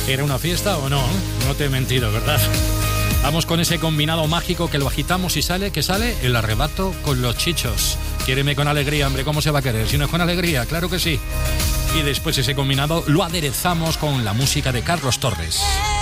¿Era una fiesta o no? No te he mentido, ¿verdad? Vamos con ese combinado mágico que lo agitamos y sale, ¿qué sale? El arrebato con los Chichos. Quiéreme con alegría, hombre, ¿cómo se va a querer? Si no es con alegría, claro que sí. Y después ese combinado lo aderezamos con la música de Carlos Torres.